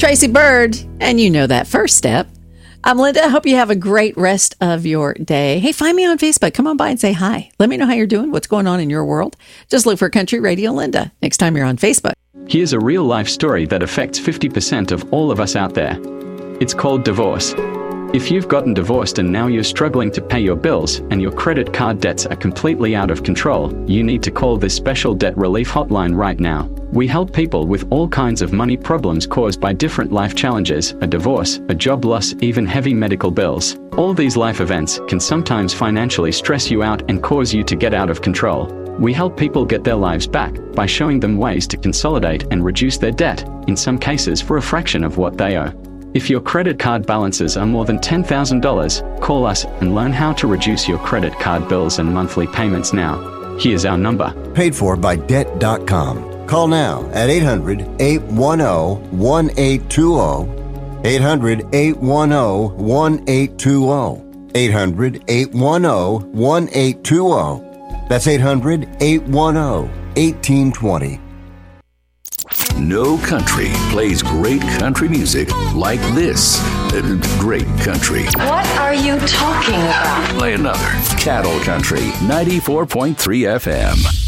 Tracy Bird, and you know that first step. I'm Linda. I hope you have a great rest of your day. Hey, find me on Facebook. Come on by and say hi. Let me know how you're doing, what's going on in your world. Just look for Country Radio Linda next time you're on Facebook. Here's a real-life story that affects 50% of all of us out there. It's called divorce. If you've gotten divorced and now you're struggling to pay your bills and your credit card debts are completely out of control, you need to call this special debt relief hotline right now. We help people with all kinds of money problems caused by different life challenges, a divorce, a job loss, even heavy medical bills. All these life events can sometimes financially stress you out and cause you to get out of control. We help people get their lives back by showing them ways to consolidate and reduce their debt, in some cases for a fraction of what they owe. If your credit card balances are more than $10,000, call us and learn how to reduce your credit card bills and monthly payments now. Here's our number. Paid for by Debt.com. Call now at 800-810-1820. 800-810-1820. 800-810-1820. That's 800-810-1820. No Country plays great country music like this. Great country. What are you talking about? Play another. Cattle Country, 94.3 FM.